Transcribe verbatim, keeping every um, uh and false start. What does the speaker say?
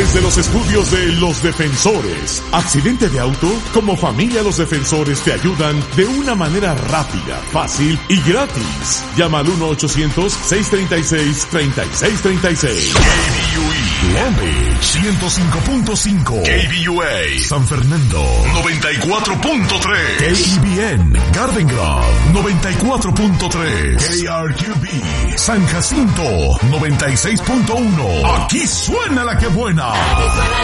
Desde los estudios de Los Defensores. ¿Accidente de auto? Como familia Los Defensores te ayudan de una manera rápida, fácil y gratis. Llama al uno ochocientos, seiscientos treinta y seis, treinta y seis treinta y seis. K B U E Long Beach ciento cinco punto cinco. K B U A San Fernando noventa y cuatro punto tres. K E B N Garden Grove noventa y cuatro punto tres. K R Q B San Jacinto noventa y seis punto uno. Aquí suena la que buena.